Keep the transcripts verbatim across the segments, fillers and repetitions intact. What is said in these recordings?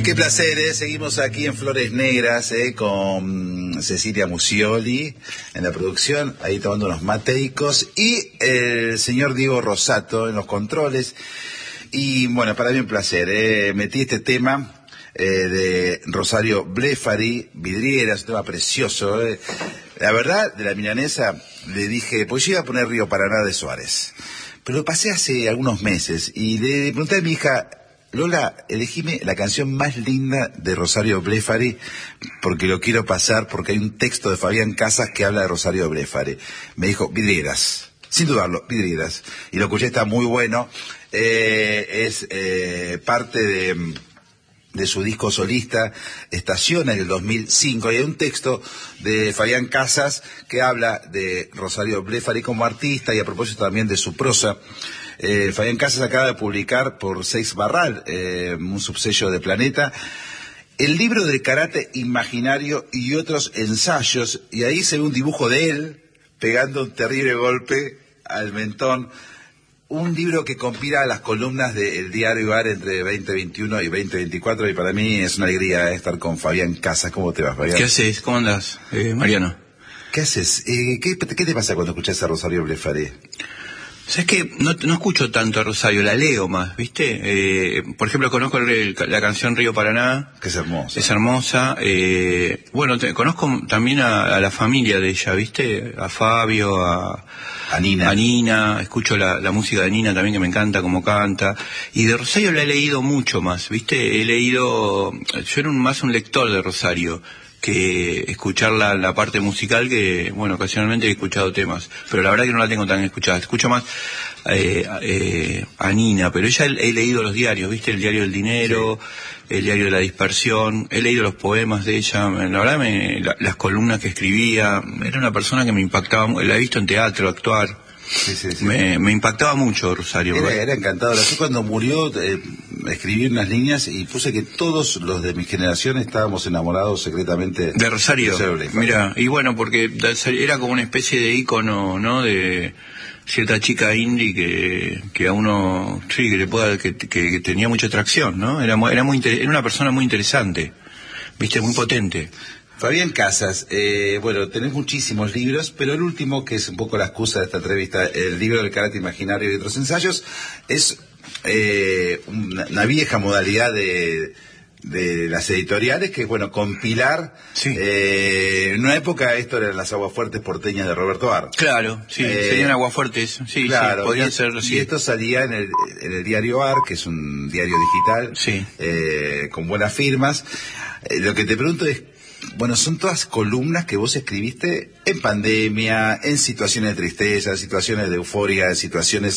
Qué placer, ¿eh? Seguimos aquí en Flores Negras, ¿eh? Con Cecilia Musioli en la producción, ahí tomando unos mateicos, y el señor Diego Rosato en los controles. Y bueno, para mí un placer, ¿eh? Metí este tema eh, de Rosario Blefari, Vidrieras, un tema precioso, ¿eh? La verdad, de la milanesa, le dije, pues yo iba a poner Río Paraná de Suárez, pero lo pasé hace algunos meses y le pregunté a mi hija: Lola, elegime la canción más linda de Rosario Blefari, porque lo quiero pasar, porque hay un texto de Fabián Casas que habla de Rosario Blefari. Me dijo, Vidrieras, sin dudarlo, Vidrieras. Y lo escuché, está muy bueno. Eh, es eh, parte de, de su disco solista, Estaciones, del dos mil cinco. Y hay un texto de Fabián Casas que habla de Rosario Blefari como artista y a propósito también de su prosa. Eh, Fabián Casas acaba de publicar por Seix Barral, eh, un subsello de Planeta, el libro del karate imaginario y otros ensayos, y ahí se ve un dibujo de él pegando un terrible golpe al mentón. Un libro que compila las columnas del diario Ar entre veinte veintiuno y veinte veinticuatro, y para mí es una alegría estar con Fabián Casas. ¿Cómo te vas, Fabián? ¿Qué haces? ¿Cómo andas, eh, Mariano? ¿Qué haces? Eh, ¿qué, ¿Qué te pasa cuando escuchas a Rosario Blefari? ¿Sabes qué? No, no escucho tanto a Rosario, la leo más, ¿viste? Eh, por ejemplo, conozco el, la canción Río Paraná. Que es hermosa. Es hermosa. Eh, bueno, te, conozco también a, a la familia de ella, ¿viste? A Fabio, a, a Nina. A Nina. Escucho la, la música de Nina también, que me encanta cómo canta. Y de Rosario la he leído mucho más, ¿viste? He leído... Yo era un, más un lector de Rosario que escuchar la, la parte musical, que, bueno, ocasionalmente he escuchado temas, pero la verdad que no la tengo tan escuchada. Escucho más eh, eh, a Nina, pero ella he, he leído los diarios, ¿viste? El diario del dinero, sí. El diario de la dispersión, he leído los poemas de ella, la verdad, me, la, las columnas que escribía, era una persona que me impactaba, la he visto en teatro, actuar. Sí, sí, sí. Me, me impactaba mucho Rosario. Era, era encantadora. Yo cuando murió eh, escribí unas líneas y puse que todos los de mi generación estábamos enamorados secretamente de Rosario. De Mira, y bueno, porque era como una especie de ícono, ¿no? De cierta chica indie que, que a uno, sí, que le pueda, que, que, que tenía mucha atracción, ¿no? Era, era muy, era una persona muy interesante, viste, muy potente. Fabián Casas, eh, bueno, tenés muchísimos libros, pero el último, que es un poco la excusa de esta entrevista, el libro del karate imaginario y otros ensayos, es eh, una, una vieja modalidad de, de las editoriales, que es, bueno, compilar. Sí. Eh, en una época esto eran las aguafuertes porteñas de Roberto Ar. Claro, sí, eh, serían aguafuertes, sí, claro, sí, podían y, ser, sí. Y esto salía en el, en el diario Ar, que es un diario digital, sí. eh, con buenas firmas. Eh, lo que te pregunto es, bueno, son todas columnas que vos escribiste en pandemia, en situaciones de tristeza, en situaciones de euforia, en situaciones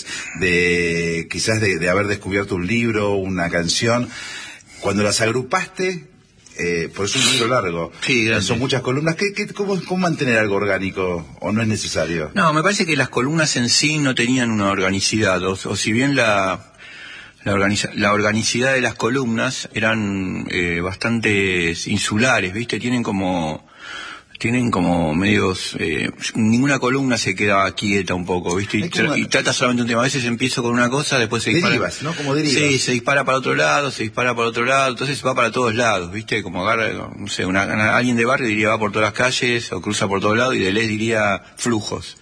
de quizás de, de haber descubierto un libro, una canción. Cuando las agrupaste, eh, pues es un libro largo, sí, son muchas columnas. ¿Qué, qué, cómo, ¿Cómo mantener algo orgánico o no es necesario? No, me parece que las columnas en sí no tenían una organicidad, o, o si bien la... La, organiza, la organicidad de las columnas eran eh, bastante insulares, ¿viste? Tienen como tienen como medios... Eh, ninguna columna se queda quieta un poco, ¿viste? Y, como, y trata solamente un tema. A veces empiezo con una cosa, después se dispara... Derivas, ¿no? Como derivas. Sí, se dispara para otro lado, se dispara para otro lado, entonces va para todos lados, ¿viste? Como agarra, no sé, una, una, alguien de barrio diría va por todas las calles, o cruza por todos lados, y de ley diría flujos.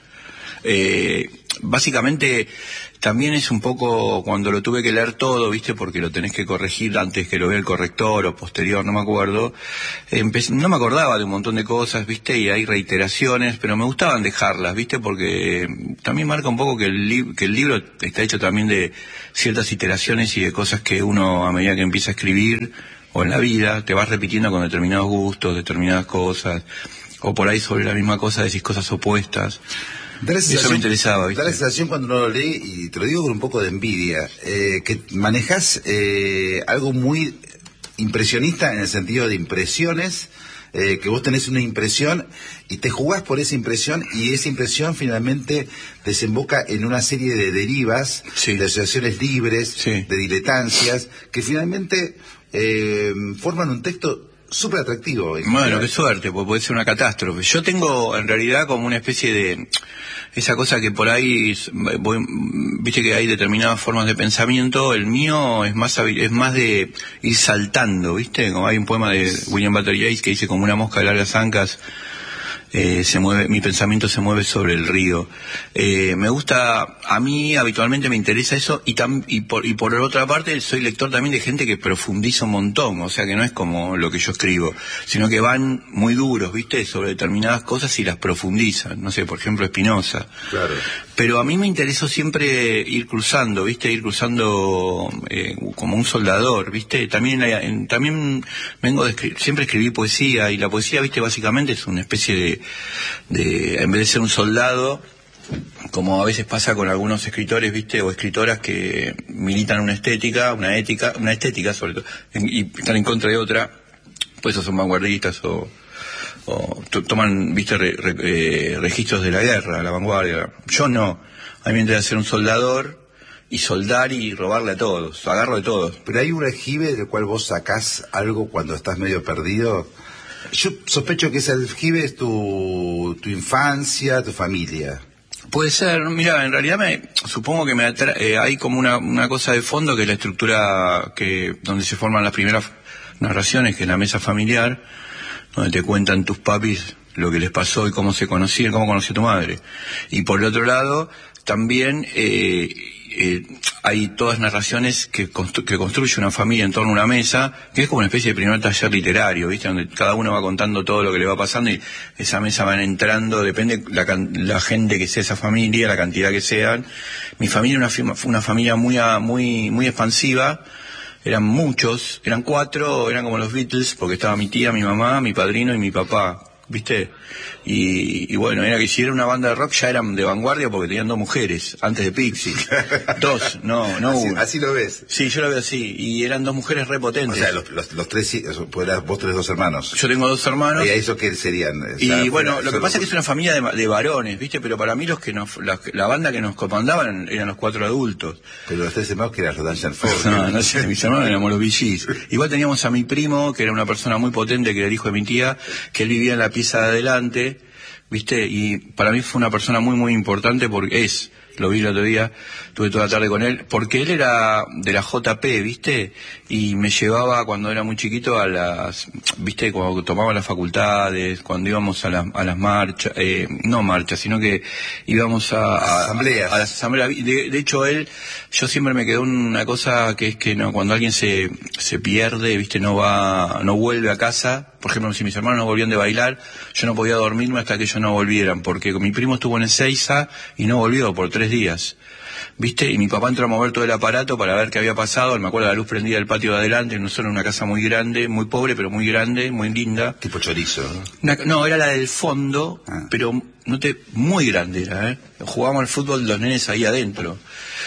Eh, básicamente... También es un poco cuando lo tuve que leer todo, ¿viste? Porque lo tenés que corregir antes que lo vea el corrector o posterior, no me acuerdo. Empecé, no me acordaba de un montón de cosas, ¿viste? Y hay reiteraciones, pero me gustaban dejarlas, ¿viste? Porque también marca un poco que el, li- que el libro está hecho también de ciertas iteraciones y de cosas que uno, a medida que empieza a escribir, o en la vida, te vas repitiendo con determinados gustos, determinadas cosas, o por ahí sobre la misma cosa decís cosas opuestas. Eso me interesaba, ¿viste? Da la sensación cuando uno lo lee, y te lo digo con un poco de envidia, eh, que manejas eh, algo muy impresionista en el sentido de impresiones, eh, que vos tenés una impresión y te jugás por esa impresión, y esa impresión finalmente desemboca en una serie de derivas, sí. de asociaciones libres, sí. de diletancias, que finalmente eh, forman un texto súper atractivo. Bueno, qué suerte, porque puede ser una catástrofe. Yo tengo en realidad como una especie de... esa cosa que por ahí, voy, viste que hay determinadas formas de pensamiento, el mío es más es más de ir saltando, viste, como hay un poema de William Butler Yeats que dice como una mosca de largas ancas, eh, se mueve, mi pensamiento se mueve sobre el río. Eh, me gusta, a mí habitualmente me interesa eso y, tam, y, por, y por otra parte soy lector también de gente que profundiza un montón, o sea que no es como lo que yo escribo, sino que van muy duros, viste, sobre determinadas cosas y las profundizan, no sé, por ejemplo Spinoza. Claro. Pero a mí me interesó siempre ir cruzando, viste, ir cruzando eh, como un soldador, viste, también en, también vengo de escribir, siempre escribí poesía y la poesía, viste, básicamente es una especie de de, en vez de ser un soldado, como a veces pasa con algunos escritores, viste, o escritoras que militan una estética, una ética, una estética sobre todo, y están en contra de otra, pues esos son vanguardistas o, o toman, viste, re, re, eh, registros de la guerra, la vanguardia. Yo no, a mí me interesa ser un soldador y soldar y robarle a todos, agarro de todos. Pero hay un aljibe del cual vos sacás algo cuando estás medio perdido. Yo sospecho que ese aljibe es tu, tu infancia, tu familia. Puede ser, mira, en realidad me supongo que me atra eh, hay como una, una cosa de fondo que es la estructura que donde se forman las primeras narraciones, que es la mesa familiar, donde te cuentan tus papis lo que les pasó y cómo se conocían, cómo conoció tu madre. Y por el otro lado, también eh, eh, hay todas narraciones que, constru que construye una familia en torno a una mesa, que es como una especie de primer taller literario, ¿viste? Donde cada uno va contando todo lo que le va pasando y esa mesa van entrando, depende la, la gente que sea esa familia, la cantidad que sean. Mi familia era una, una familia muy, muy, muy expansiva. Eran muchos, eran cuatro, eran como los Beatles, porque estaba mi tía, mi mamá, mi padrino y mi papá, ¿viste? Y, y bueno, era que si era una banda de rock ya eran de vanguardia porque tenían dos mujeres, antes de Pixies. Dos, no, no así, uno. Así lo ves. Sí, yo lo veo así, y eran dos mujeres repotentes. O sea, los, los, los tres, vos tenés dos hermanos. Yo tengo dos hermanos. ¿Y a eso qué serían? Y ya, bueno, fuera, lo que pasa es que es una familia de, de varones, ¿viste? Pero para mí los que nos, la, la banda que nos comandaban eran los cuatro adultos. Pero los tres hermanos que eran los Danger Force. No, no sé, mis hermanos éramos los V Gs. Igual teníamos a mi primo, que era una persona muy potente, que era el hijo de mi tía, que él vivía en la pieza de adelante, ¿viste? Y para mí fue una persona muy, muy importante porque es, lo vi el otro día, estuve toda la tarde con él, porque él era de la J P, ¿viste? Y me llevaba cuando era muy chiquito a las, ¿viste? Cuando tomaba las facultades, cuando íbamos a, la, a las marchas, eh, no marchas, sino que íbamos a, a, asambleas. a, a las asambleas. De, de hecho, él, yo siempre me quedó una cosa que es que no, cuando alguien se, se pierde, ¿viste? No va, no vuelve a casa. Por ejemplo, si mis hermanos no volvían de bailar, yo no podía dormirme hasta que ellos no volvieran, porque mi primo estuvo en Ezeiza y no volvió por tres días, ¿viste? Y mi papá entró a mover todo el aparato para ver qué había pasado. Me acuerdo la luz prendida del patio de adelante, nosotros en una casa muy grande, muy pobre, pero muy grande, muy linda. Tipo chorizo, ¿no? Una, no, era la del fondo, ah. pero no te, muy grande era, ¿eh? Jugábamos al fútbol los nenes ahí adentro.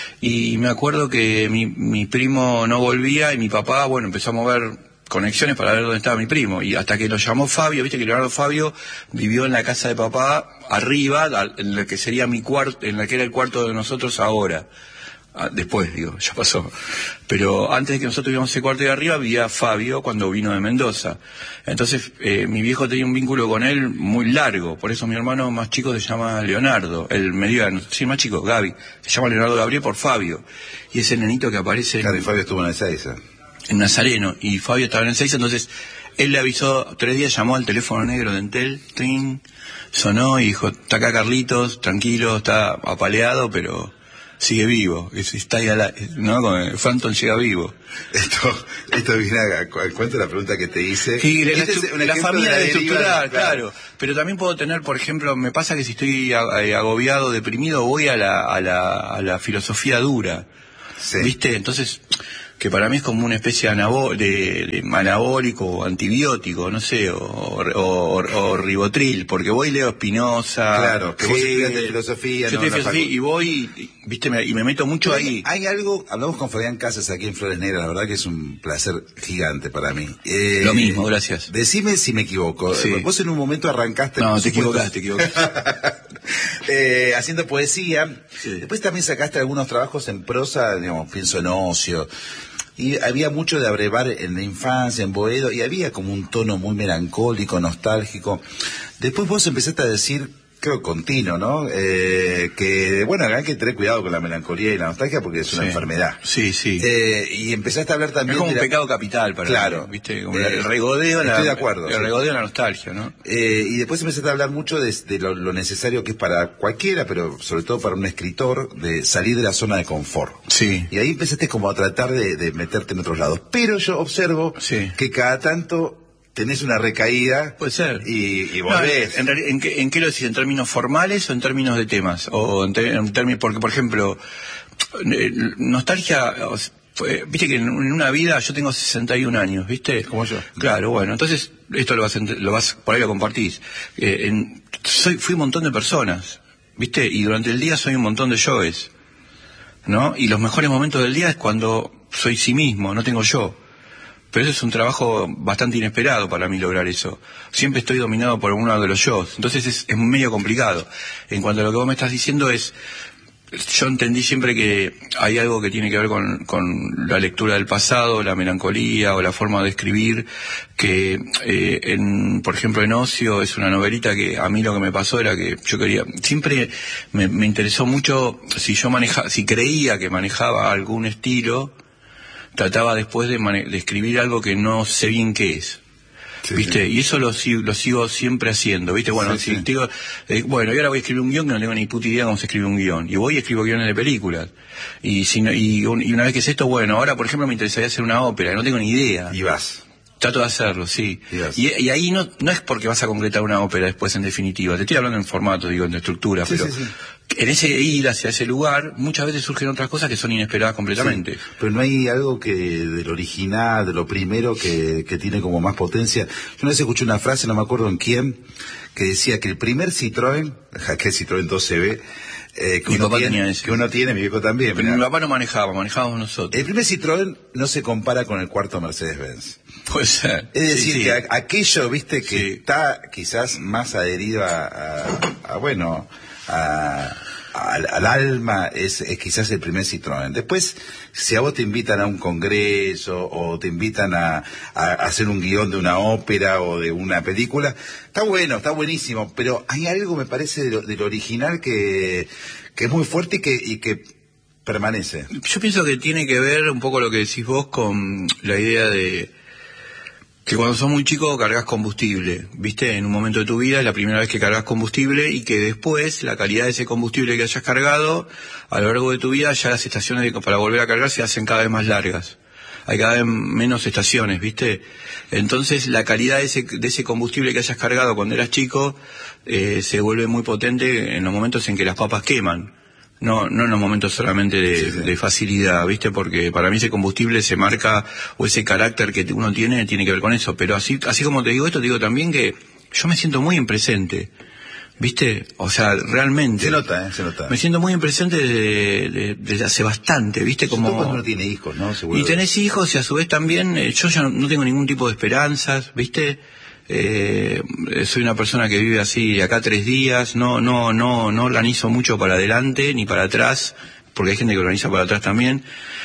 Y me acuerdo que mi, mi primo no volvía y mi papá, bueno, empezó a mover conexiones para ver dónde estaba mi primo, y hasta que lo llamó Fabio, viste que Leonardo Fabio vivió en la casa de papá arriba, en la que sería mi cuarto, en la que era el cuarto de nosotros ahora, después digo, ya pasó, pero antes de que nosotros vivíamos ese cuarto de arriba vivía Fabio cuando vino de Mendoza. Entonces eh, mi viejo tenía un vínculo con él muy largo, por eso mi hermano más chico se llama Leonardo, el mediano, sí, más chico, Gaby, se llama Leonardo Gabriel por Fabio, y ese nenito que aparece. Claro, y Fabio estuvo en Ezeiza. En Nazareno, y Fabio estaba en Ezeiza, entonces él le avisó, tres días llamó al teléfono negro de Entel, trin, sonó y dijo, está acá Carlitos, tranquilo, está apaleado, pero sigue vivo, está ahí a la, ¿no? Con el Phantom llega vivo. Esto, esto viene a cuento la pregunta que te hice. Sí, la, este es la familia de estructural, claro. claro, pero también puedo tener, por ejemplo, me pasa que si estoy agobiado, deprimido, voy a la, a la, a la filosofía dura, sí. ¿Viste? Entonces, que para mí es como una especie de, de, de anabólico, antibiótico, no sé, o, o, o, o ribotril, porque voy y leo Spinoza, claro, que vos estudiaste filosofía, yo no, estudié filosofía y voy, y, viste, me, y me meto mucho hay, ahí. Hay algo, hablamos con Fabián Casas aquí en Flores Negras, la verdad que es un placer gigante para mí. Eh, Lo mismo, gracias. Decime si me equivoco. Sí. Vos en un momento arrancaste... No, te equivocaste, te equivocaste. eh, haciendo poesía, sí. Después también sacaste algunos trabajos en prosa, digamos, pienso en Ocio. y había mucho de abrevar en la infancia, en Boedo, y había como un tono muy melancólico, nostálgico. Después vos empezaste a decir, creo continuo, ¿no? Eh, que, bueno, hay que tener cuidado con la melancolía y la nostalgia porque es una sí. enfermedad. Sí, sí. Eh, y empezaste a hablar también... Es como de un la... pecado capital para Claro. mí, ¿viste? Como Eh, el regodeo, estoy la, de acuerdo. el Sí. regodeo, la nostalgia, ¿no? Eh, y después empezaste a hablar mucho de, de lo, lo necesario que es para cualquiera, pero sobre todo para un escritor, de salir de la zona de confort. Sí. Y ahí empezaste como a tratar de, de meterte en otros lados. Pero yo observo sí. que cada tanto tenés una recaída. Puede ser. Y, y volvés. No, en, en, en, qué, ¿En qué lo decís? ¿En términos formales o en términos de temas? O en, ter, en términos, porque, por ejemplo, eh, nostalgia... Fue, viste que en una vida yo tengo sesenta y un años, ¿viste? Como yo. Claro, bueno, entonces esto lo vas, lo vas por ahí lo compartís. Eh, en, soy, fui un montón de personas, ¿viste? Y durante el día soy un montón de yoes, ¿no? Y los mejores momentos del día es cuando soy sí mismo, no tengo yo. Pero eso es un trabajo bastante inesperado para mí lograr eso. Siempre estoy dominado por uno de los yo. Entonces es, es medio complicado. En cuanto a lo que vos me estás diciendo es... Yo entendí siempre que hay algo que tiene que ver con, con la lectura del pasado, la melancolía o la forma de escribir, que, eh, en, por ejemplo, en Ocio es una novelita que a mí lo que me pasó era que yo quería, siempre me, me interesó mucho si yo manejaba, si creía que manejaba algún estilo, trataba después de, mane- de escribir algo que no sé bien qué es. Sí, ¿viste? Sí. Y eso lo, lo sigo siempre haciendo, ¿viste? Bueno, sí, si sí. Digo, eh, bueno, y ahora voy a escribir un guión que no tengo ni puta idea cómo se escribe un guión. Y voy y escribo guiones de películas. Y, si no, y, un, y una vez que es esto, bueno, ahora por ejemplo me interesaría hacer una ópera, no tengo ni idea. Y vas. Trato de hacerlo, sí. Y, y ahí no, no es porque vas a concretar una ópera después en definitiva. Te estoy hablando en formato, digo, en estructura, sí, pero... Sí, sí. En ese ir hacia ese lugar, muchas veces surgen otras cosas que son inesperadas completamente. Sí, pero no hay algo que del original, de lo primero, que, que tiene como más potencia. Yo una vez escuché una frase, no me acuerdo en quién, que decía que el primer Citroën, que Citroën dos C B, eh, que, mi uno papá tiene, tenía ese. que uno tiene, mi viejo también. Pero mi papá no manejaba, manejábamos nosotros. El primer Citroën no se compara con el cuarto Mercedes-Benz. Puede ser. Es decir, sí, sí. que a, aquello, viste, que sí. está quizás más adherido a, a, a bueno, a... Al, al alma es, es quizás el primer Citroën. Después, si a vos te invitan a un congreso o te invitan a, a hacer un guión de una ópera o de una película, está bueno, está buenísimo, pero hay algo, me parece, de lo, de lo original que, que es muy fuerte y que, y que permanece. Yo pienso que tiene que ver un poco lo que decís vos con la idea de que cuando sos muy chico cargas combustible, ¿viste? En un momento de tu vida es la primera vez que cargas combustible y que después la calidad de ese combustible que hayas cargado a lo largo de tu vida ya las estaciones de, para volver a cargar se hacen cada vez más largas. Hay cada vez menos estaciones, ¿viste? Entonces la calidad de ese, de ese combustible que hayas cargado cuando eras chico eh, se vuelve muy potente en los momentos en que las papas queman. No, no en los momentos solamente de, sí, sí. de facilidad, ¿viste? Porque para mí ese combustible se marca, o ese carácter que uno tiene, tiene que ver con eso. Pero así, así como te digo esto, te digo también que yo me siento muy en presente, ¿viste? O sea, realmente. Se nota, ¿eh? Se nota. Me siento muy en presente desde, desde, desde hace bastante, ¿viste? Como... cuando uno tiene hijos, ¿no? Y tenés hijos y a su vez también, eh, yo ya no, no tengo ningún tipo de esperanzas, ¿viste? Eh, soy una persona que vive así acá tres días, no, no, no, no organizo mucho para adelante ni para atrás, porque hay gente que organiza para atrás también,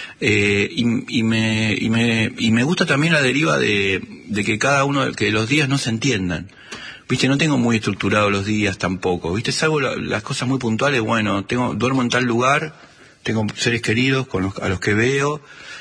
eh, y, y me, y me, y me gusta también la deriva de, de que cada uno, que los días no se entiendan, viste, no tengo muy estructurados los días tampoco, viste, salvo la, las cosas muy puntuales, bueno, tengo, duermo en tal lugar, tengo seres queridos con los, a los que veo,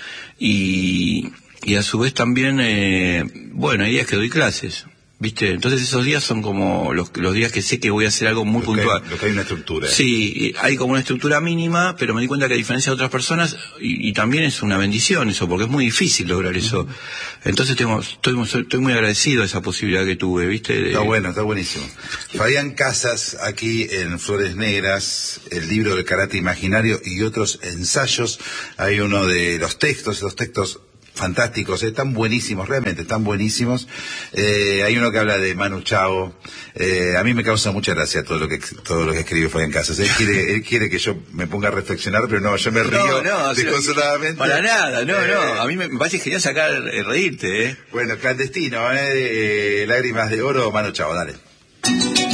y, y a su vez también, eh, bueno, hay días que doy clases, ¿viste? Entonces esos días son como los, los días que sé que voy a hacer algo muy lo puntual. Que hay, lo que hay una estructura. Sí, hay como una estructura mínima, pero me di cuenta que a diferencia de otras personas, y, y también es una bendición eso, porque es muy difícil lograr eso. Entonces tengo, estoy, estoy muy agradecido a esa posibilidad que tuve, ¿viste? De... Está bueno, está buenísimo. Fabián Casas, aquí en Flores Negras, el libro del karate imaginario y otros ensayos. Hay uno de los textos, los textos fantásticos, están buenísimos, realmente están buenísimos. Eh, hay uno que habla de Manu Chao. Eh, a mí me causa mucha gracia todo lo que todo lo que escribe Fabián Casas. Él quiere, él quiere que yo me ponga a reflexionar, pero no, yo me río no, no, desconsoladamente. Para nada, no, eh, no. A mí me parece genial sacar, eh, reírte, ¿eh? Bueno, clandestino, ¿eh? Eh, lágrimas de oro, Manu Chao, dale.